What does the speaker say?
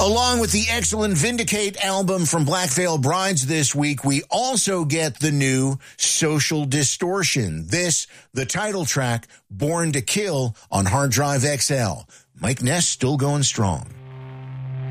Along with the excellent Vindicate album from Black Veil Brides this week, we also get the new Social Distortion. This, the title track, Born to Kill on Hard Drive XL. Mike Ness still going strong.